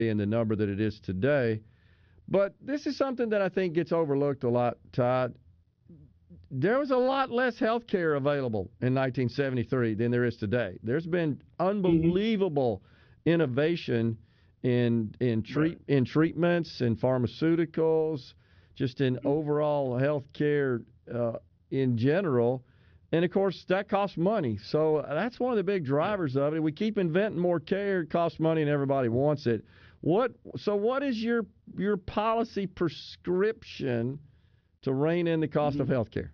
in the number that it is today. But this is something that I think gets overlooked a lot, Todd. There was a lot less health care available in 1973 than there is today. There's been unbelievable innovation in treatments, in pharmaceuticals, just in overall health care in general. And, of course, that costs money. So that's one of the big drivers of it. We keep inventing more care. It costs money, and everybody wants it. So what is your policy prescription to rein in the cost of health care?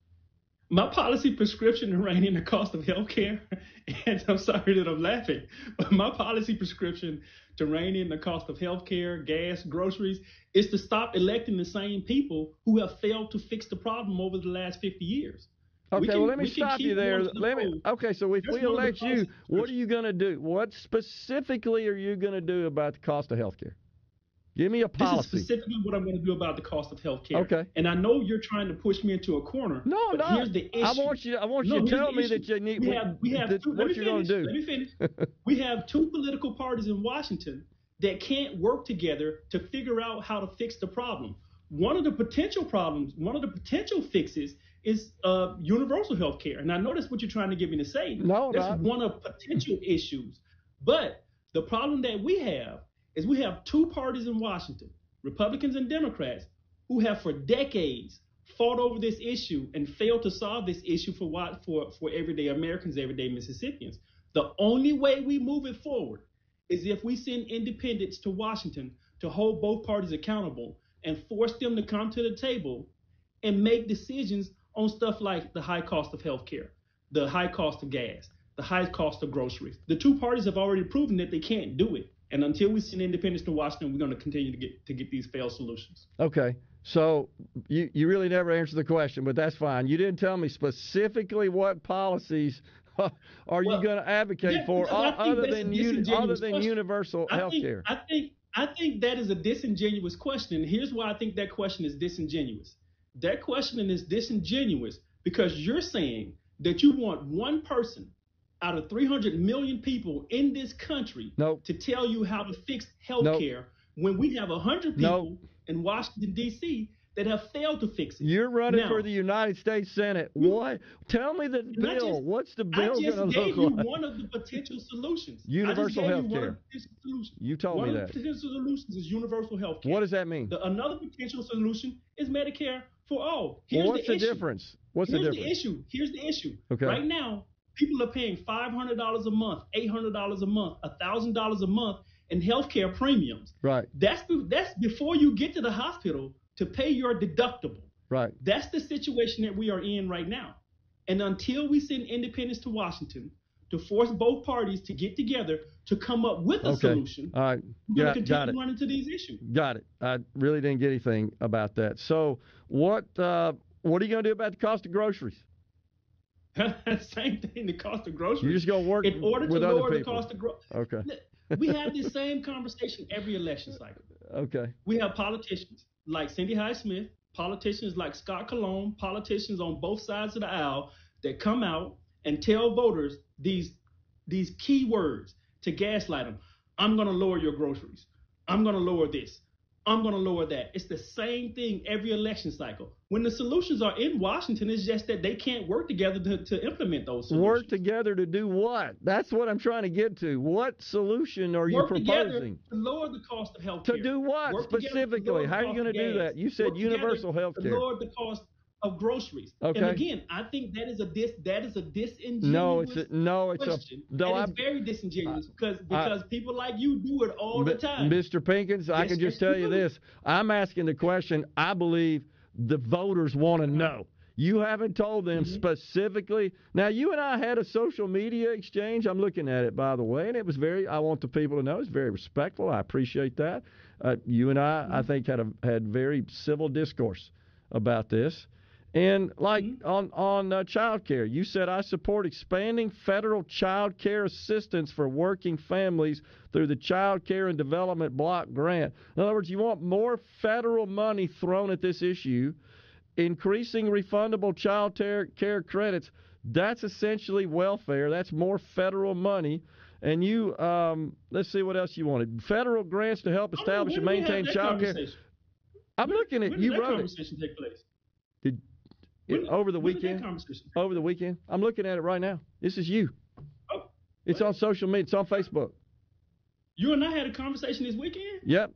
My policy prescription to rein in the cost of health care, and I'm sorry that I'm laughing, but my policy prescription to rein in the cost of health care, gas, groceries, is to stop electing the same people who have failed to fix the problem over the last 50 years. Okay, let me stop you there. Okay, so if we elect you, what are you going to do? What specifically are you going to do about the cost of health care? Give me a policy. This is specifically what I'm going to do about the cost of health care. Okay. And I know you're trying to push me into a corner. No, but here's the issue. I want you to tell me that you need what you're going to do. Let me finish. We have two political parties in Washington that can't work together to figure out how to fix the problem. One of the potential fixes is universal health care. And I know that's what you're trying to get me to say. No, that's one of potential issues. But the problem that we have is we have two parties in Washington, Republicans and Democrats, who have for decades fought over this issue and failed to solve this issue for everyday Americans, everyday Mississippians. The only way we move it forward is if we send independents to Washington to hold both parties accountable and force them to come to the table and make decisions on stuff like the high cost of health care, the high cost of gas, the high cost of groceries. The two parties have already proven that they can't do it. And until we send independents to Washington, we're going to continue to get these failed solutions. Okay. So you really never answered the question, but that's fine. You didn't tell me specifically what policies are you going to advocate for other than universal health care. I think that is a disingenuous question. And here's why I think that question is disingenuous. That question is disingenuous because you're saying that you want one person out of 300 million people in this country to tell you how to fix health care when we have 100 people in Washington, D.C. that have failed to fix it. You're running for the United States Senate. What? Tell me the bill. What's the bill going to look like? I just gave you one of the potential solutions. Universal health care. You told me that. One of the potential solutions is universal health care. What does that mean? Another potential solution is Medicare for all. What's the difference? Here's the issue. Okay. Right now, people are paying $500 a month, $800 a month, $1,000 a month in healthcare premiums. Right. That's before you get to the hospital to pay your deductible. Right. That's the situation that we are in right now. And until we send independents to Washington to force both parties to get together to come up with a solution, all right, we're going to continue to run into these issues. Got it. I really didn't get anything about that. So what are you going to do about the cost of groceries? Same thing, the cost of groceries. You're just going to work in order with to other lower people. The cost of groceries. Okay. We have this same conversation every election cycle. Okay. We have politicians like Cindy Hyde-Smith, politicians like Scott Cologne, politicians on both sides of the aisle that come out and tell voters these key words to gaslight them. I'm going to lower your groceries. I'm going to lower this. I'm going to lower that. It's the same thing every election cycle. When the solutions are in Washington, it's just that they can't work together to implement those solutions. Work together to do what? That's what I'm trying to get to. What solution are you proposing? To lower the cost of health care. To do what specifically? How are you going to do that? You said universal health care. To lower the cost of groceries. Okay. And again, I think that is a disingenuous question. It's very disingenuous because people like you do it all the time. Mr. Pinkins, I can just tell you this. I'm asking the question I believe the voters want to know. You haven't told them specifically. Now, you and I had a social media exchange. I'm looking at it, by the way, and it was I want the people to know, it's very respectful. I appreciate that. You and I think, had very civil discourse about this. And on child care, you said, I support expanding federal child care assistance for working families through the Child Care and Development Block Grant. In other words, you want more federal money thrown at this issue, increasing refundable child care credits. That's essentially welfare. That's more federal money. and you let's see what else you wanted. Federal grants to help establish and maintain child care. I'm looking at you wrote it. Take place? Over the weekend. Over the weekend. I'm looking at it right now. This is you. Oh, it's on social media. It's on Facebook. You and I had a conversation this weekend? Yep.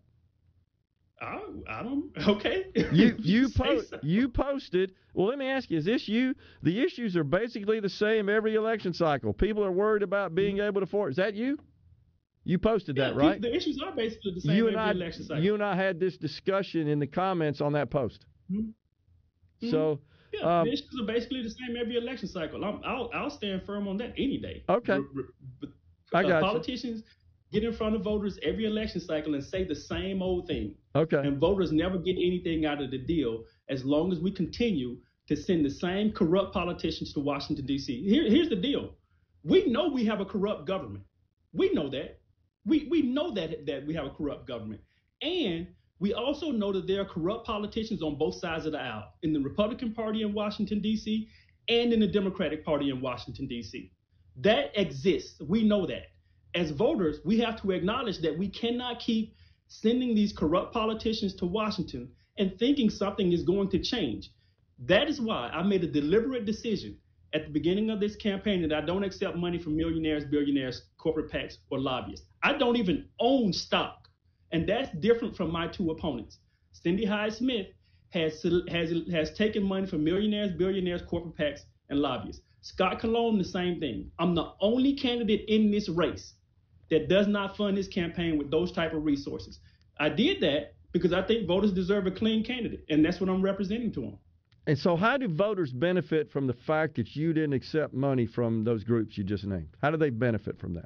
I don't. Okay. You posted. Well, let me ask you: is this you? The issues are basically the same every election cycle. People are worried about being able to afford. Is that you? You posted that, right? The issues are basically the same every election cycle. You and I had this discussion in the comments on that post. Mm-hmm. So. Yeah, the issues are basically the same every election cycle. I'll stand firm on that any day. Okay. I got politicians get in front of voters every election cycle and say the same old thing. Okay. And voters never get anything out of the deal as long as we continue to send the same corrupt politicians to Washington, D.C. Here's the deal. We know we have a corrupt government. We know that. We know that we have a corrupt government. And we also know that there are corrupt politicians on both sides of the aisle, in the Republican Party in Washington, D.C., and in the Democratic Party in Washington, D.C. That exists. We know that. As voters, we have to acknowledge that we cannot keep sending these corrupt politicians to Washington and thinking something is going to change. That is why I made a deliberate decision at the beginning of this campaign that I don't accept money from millionaires, billionaires, corporate PACs, or lobbyists. I don't even own stock. And that's different from my two opponents. Cindy Hyde-Smith has taken money from millionaires, billionaires, corporate PACs, and lobbyists. Scott Cologne, the same thing. I'm the only candidate in this race that does not fund his campaign with those type of resources. I did that because I think voters deserve a clean candidate, and that's what I'm representing to them. And so how do voters benefit from the fact that you didn't accept money from those groups you just named? How do they benefit from that?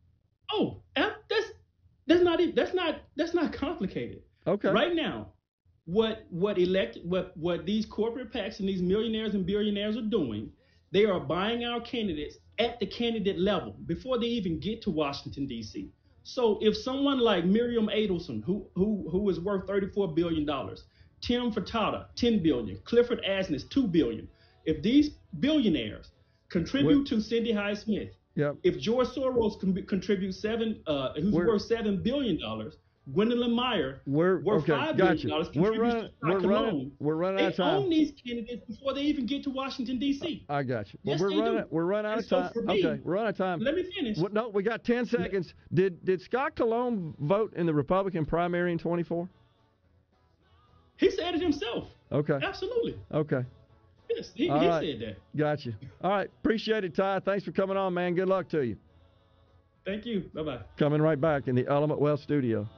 That's not complicated. Okay. Right now, what these corporate PACs and these millionaires and billionaires are doing, they are buying our candidates at the candidate level before they even get to Washington, D.C. So if someone like Miriam Adelson, who is worth $34 billion, Tim Furtada, $10 billion, Clifford Asness, $2 billion, if these billionaires contribute to Cindy Hyde-Smith, yep. If George Soros contributes who's worth $7 billion, Gwendolyn Meyer worth $5 billion. We're running out of time. They own these candidates before they even get to Washington, D.C. I got you. Yes, we're running out of time. Okay, we're out of time. Let me finish. No, we got 10 seconds. Did Scott Cologne vote in the Republican primary in 24? He said it himself. Okay. Absolutely. Okay. Yes, he said that. Got you. All right. Appreciate it, Ty. Thanks for coming on, man. Good luck to you. Thank you. Bye-bye. Coming right back in the Element Wealth studio.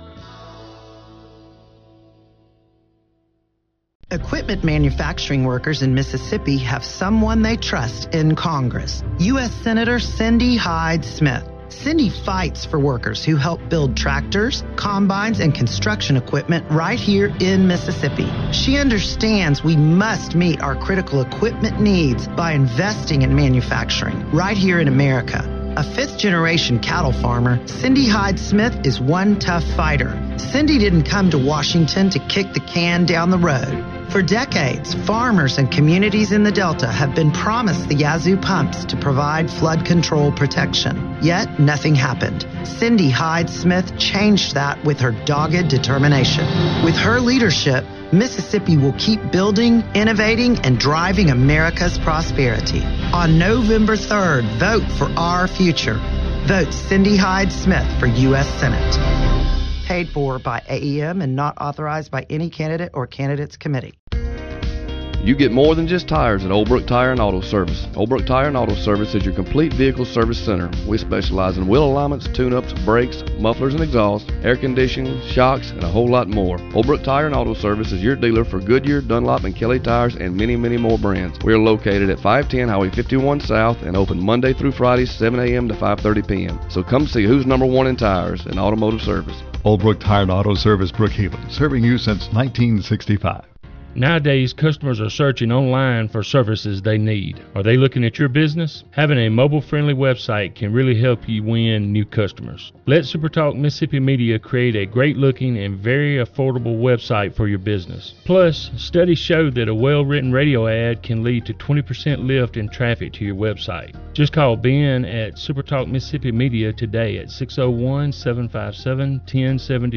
Equipment manufacturing workers in Mississippi have someone they trust in Congress. U.S. Senator Cindy Hyde-Smith. Cindy fights for workers who help build tractors, combines, and construction equipment right here in Mississippi. She understands we must meet our critical equipment needs by investing in manufacturing right here in America. A fifth-generation cattle farmer, Cindy Hyde-Smith is one tough fighter. Cindy didn't come to Washington to kick the can down the road. For decades, farmers and communities in the Delta have been promised the Yazoo pumps to provide flood control protection. Yet, nothing happened. Cindy Hyde-Smith changed that with her dogged determination. With her leadership, Mississippi will keep building, innovating, and driving America's prosperity. On November 3rd, vote for our future. Vote Cindy Hyde-Smith for U.S. Senate. Paid for by AEM and not authorized by any candidate or candidates committee. You get more than just tires at Old Brook Tire and Auto Service. Old Brook Tire and Auto Service is your complete vehicle service center. We specialize in wheel alignments, tune-ups, brakes, mufflers and exhaust, air conditioning, shocks, and a whole lot more. Old Brook Tire and Auto Service is your dealer for Goodyear, Dunlop, and Kelly tires and many, many more brands. We are located at 510 Highway 51 South and open Monday through Friday, 7 a.m. to 5:30 p.m. So come see who's number one in tires and automotive service. Old Brook Tire and Auto Service, Brookhaven, serving you since 1965. Nowadays, customers are searching online for services they need. Are they looking at your business? Having a mobile-friendly website can really help you win new customers. Let SuperTalk Mississippi Media create a great-looking and very affordable website for your business. Plus, studies show that a well-written radio ad can lead to 20% lift in traffic to your website. Just call Ben at SuperTalk Mississippi Media today at 601-757-1070.